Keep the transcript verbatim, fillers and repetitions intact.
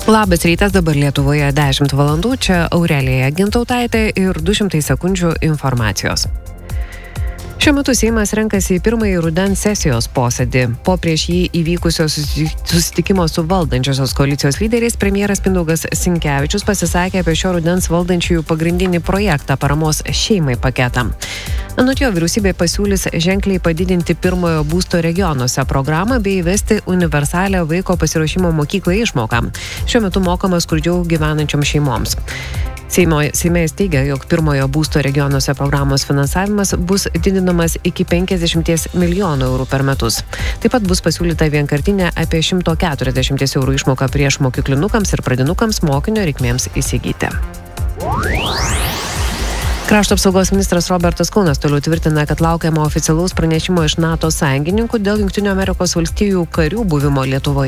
Labas rytas, dabar Lietuvoje dešimt valandų, čia Aurelija Gintautaitė ir du šimtai sekundžių informacijos. Šiuo metu Seimas renkasi į pirmąjį rudens sesijos posėdį. Po prieš jį įvykusio susitikimo su valdančiosios koalicijos lyderiais premjeras Mindaugas Sinkevičius pasisakė apie šio rudens valdančiųjų pagrindinį projektą paramos šeimai paketą. Anot jo, vyriausybė pasiūlys ženkliai padidinti pirmojo būsto regionuose programą bei įvesti universalią vaiko pasiruošimo mokyklai išmoką. Šiuo metu mokama skurdžiau gyvenančiom šeimoms. Seimo, Seime jis teigia, jog pirmojo būsto regionuose programos finansavimas bus didinamas iki penkiasdešimt milijonų eurų per metus. Taip pat bus pasiūlyta vienkartinė apie šimto keturiasdešimt eurų išmoka prieš mokyklinukams ir pradinukams mokinio reikmėms įsigyti. Krašto apsaugos ministras Robertas Kaunas toliau tvirtina, kad laukiama oficialaus pranešimo iš NATO sąjungininkų dėl Jungtinių Amerikos valstijų karių buvimo Lietuvoje.